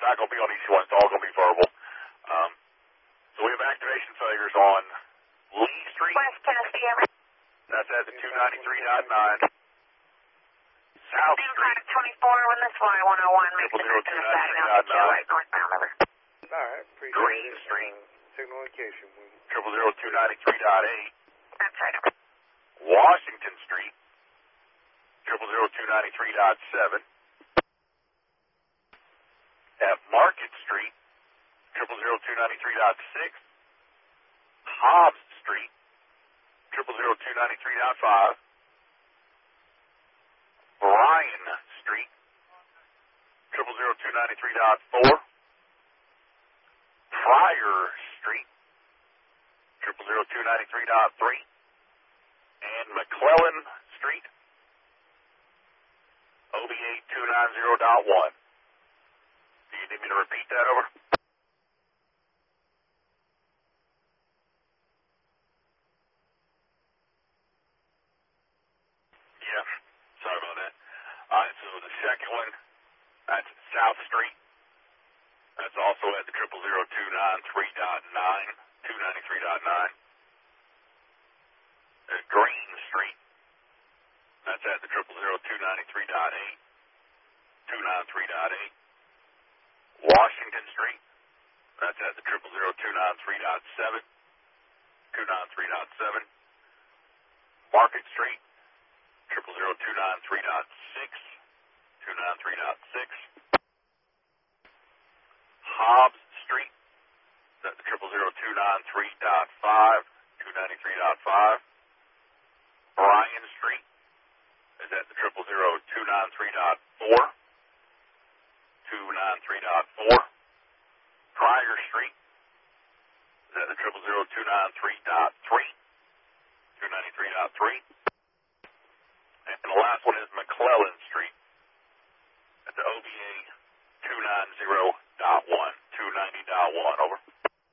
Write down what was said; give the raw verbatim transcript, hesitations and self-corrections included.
not going to be on each one. It's all going to be verbal. Um, so we have activation failures on Lee Street. West Tennessee, ever. That's at the two ninety-three point nine. South Street. twenty-four when this Y one oh one makes Triple zero it two back nine to three the dot nine. northbound, over. All right, appreciate Green it. Street. Uh, signal indication. Triple zero two ninety-three point eight. That's right, over. Washington Street. Triple zero two ninety-three point seven. At Market Street. Triple zero two ninety-three point six. Hobbs Street. Triple zero two ninety-three point five. Bryan Street. Triple zero two ninety-three point four. Pryor Street. Triple zero two ninety-three point three. And McClellan Street. O B A two ninety point one. Do you need me to repeat that, over? Yeah, sorry about that. All right, so the second one, that's South Street. That's also at the triple zero two ninety-three point nine, two ninety-three point nine. At Green Street, that's at the triple zero two ninety-three point eight, two ninety-three point eight. Washington Street, that's at the triple zero two ninety-three point seven, two ninety-three point seven. Market Street, triple zero two ninety-three point six, two ninety-three point six. Hobbs Street, that's the triple zero two ninety-three point five, two ninety-three point five. Bryan Street is at the triple zero two ninety-three point four, two ninety-three point four. Pryor Street is at the triple zero two ninety-three point three, two ninety-three point three. And the last one is McClellan Street at the O B A two ninety